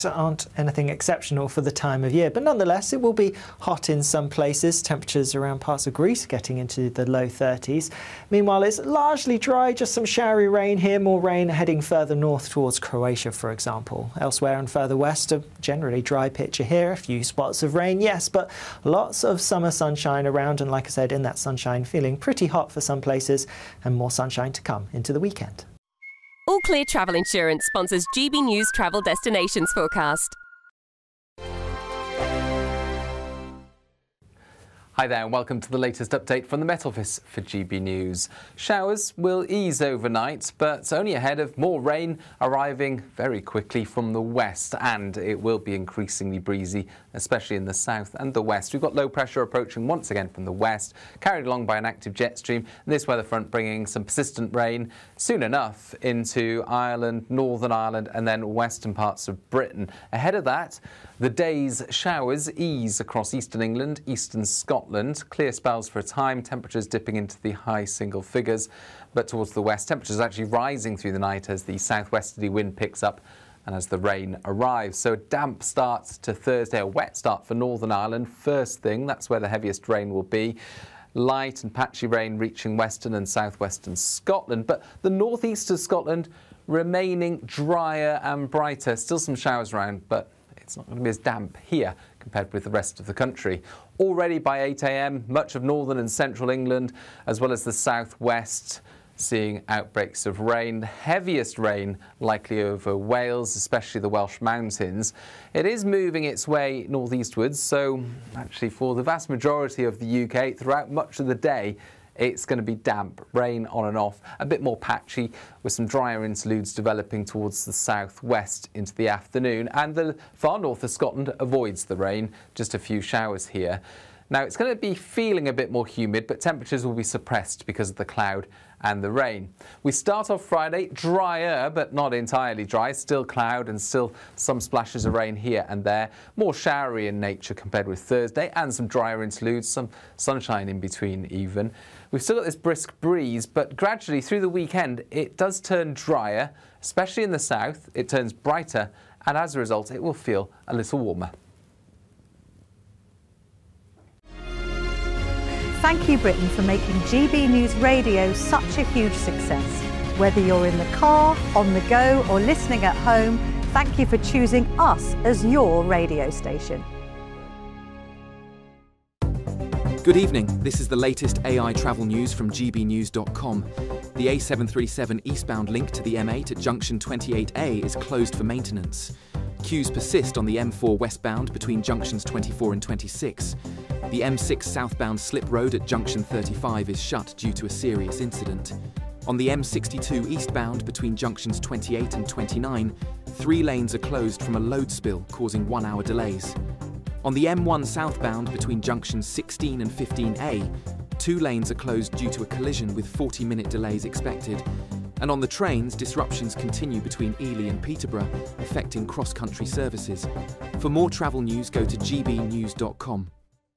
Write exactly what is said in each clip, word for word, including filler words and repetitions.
aren't anything exceptional for the time of year, but nonetheless it will be hot in some places. Temperatures around parts of Greece getting into the low thirties. Meanwhile, it's largely dry, just some showery rain here, more rain heading further north towards Croatia, for example. Elsewhere and further west, a generally dry picture here, a few spots of rain, yes, but lots of summer sunshine around, and like I said, in that sunshine feeling pretty hot for some places, and more sunshine to come into the weekend. All Clear Travel Insurance sponsors G B News Travel Destinations Forecast. Hi there and welcome to the latest update from the Met Office for G B News. Showers will ease overnight, but only ahead of more rain arriving very quickly from the west, and it will be increasingly breezy, especially in the south and the west. We've got low pressure approaching once again from the west, carried along by an active jet stream, and this weather front bringing some persistent rain soon enough into Ireland, Northern Ireland and then western parts of Britain. Ahead of that, the day's showers ease across eastern England, eastern Scotland. Clear spells for a time, temperatures dipping into the high single figures. But towards the west, temperatures actually rising through the night as the southwesterly wind picks up and as the rain arrives. So a damp start to Thursday, a wet start for Northern Ireland. First thing, that's where the heaviest rain will be. Light and patchy rain reaching western and southwestern Scotland. But the northeast of Scotland remaining drier and brighter. Still some showers around, but it's not going to be as damp here compared with the rest of the country. Already by eight a m, much of northern and central England, as well as the southwest, seeing outbreaks of rain. The heaviest rain likely over Wales, especially the Welsh mountains. It is moving its way northeastwards, so actually for the vast majority of the U K, throughout much of the day, it's going to be damp, rain on and off, a bit more patchy with some drier interludes developing towards the southwest into the afternoon. And the far north of Scotland avoids the rain, just a few showers here. Now it's going to be feeling a bit more humid, but temperatures will be suppressed because of the cloud and the rain. We start off Friday drier, but not entirely dry. Still cloud and still some splashes of rain here and there. More showery in nature compared with Thursday, and some drier interludes, some sunshine in between even. We've still got this brisk breeze, but gradually through the weekend it does turn drier, especially in the south. It turns brighter, and as a result it will feel a little warmer. Thank you, Britain, for making G B News Radio such a huge success. Whether you're in the car, on the go, or listening at home, thank you for choosing us as your radio station. Good evening. This is the latest A I travel news from G B news dot com. The A seven thirty-seven eastbound link to the M eight at junction twenty-eight A is closed for maintenance. Queues persist on the M four westbound between junctions twenty-four and twenty-six. The M six southbound slip road at junction thirty-five is shut due to a serious incident. On the M sixty-two eastbound between junctions twenty-eight and twenty-nine, three lanes are closed from a load spill causing one-hour delays. On the M one southbound between junctions sixteen and fifteen A, two lanes are closed due to a collision with forty-minute delays expected. And on the trains, disruptions continue between Ely and Peterborough, affecting cross-country services. For more travel news, go to G B news dot com.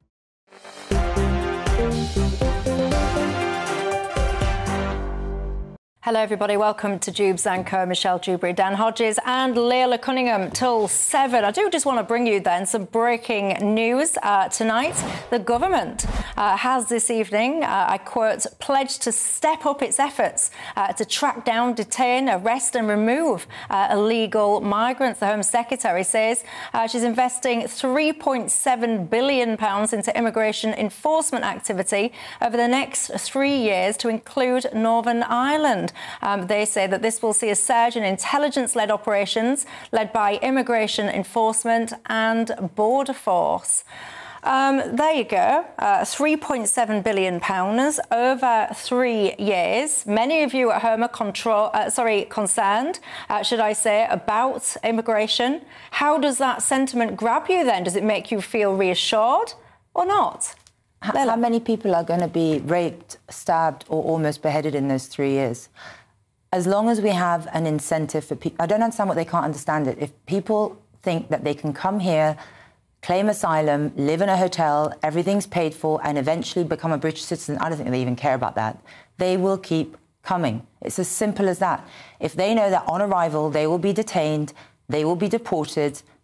Hello everybody, welcome to Jubes and Co. Michelle Dewberry, Dan Hodges and Leila Cunningham till seven. I do just want to bring you then some breaking news uh, tonight. The government uh, has this evening, uh, I quote, pledged to step up its efforts uh, to track down, detain, arrest and remove uh, illegal migrants. The Home Secretary says uh, she's investing three point seven billion pounds into immigration enforcement activity over the next three years to include Northern Ireland. Um, they say that this will see a surge in intelligence-led operations led by immigration enforcement and border force. Um, there you go, uh, three point seven billion pounds over three years. Many of you at home are control, uh, sorry, concerned, uh, should I say, about immigration. How does that sentiment grab you then? Does it make you feel reassured or not? How, how many people are going to be raped, stabbed or almost beheaded in those three years? As long as we have an incentive for people... I don't understand what they can't understand it. If people think that they can come here, claim asylum, live in a hotel, everything's paid for and eventually become a British citizen, I don't think they even care about that. They will keep coming. It's as simple as that. If they know that on arrival they will be detained, They will be deported